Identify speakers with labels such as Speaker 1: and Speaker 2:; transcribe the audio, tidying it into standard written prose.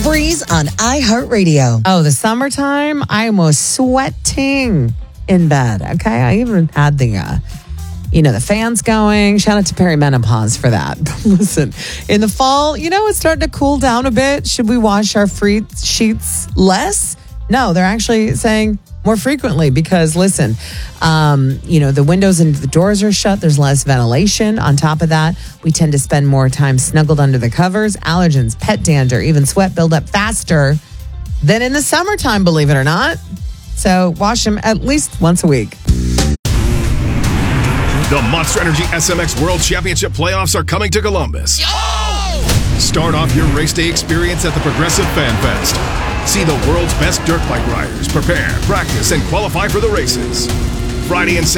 Speaker 1: Breeze on iHeartRadio.
Speaker 2: Oh, the summertime, I was sweating in bed. Okay. I even had the fans going. Shout out to perimenopause for that. Listen, in the fall, it's starting to cool down a bit. Should we wash our free sheets less? No, they're actually saying more frequently because, listen, the windows and the doors are shut. There's less ventilation. On top of that, we tend to spend more time snuggled under the covers. Allergens, pet dander, even sweat build up faster than in the summertime, believe it or not. So wash them at least once a week.
Speaker 3: The Monster Energy SMX World Championship playoffs are coming to Columbus. Start off your race day experience at the Progressive Fan Fest. See the world's best dirt bike riders prepare, practice, and qualify for the races. Friday and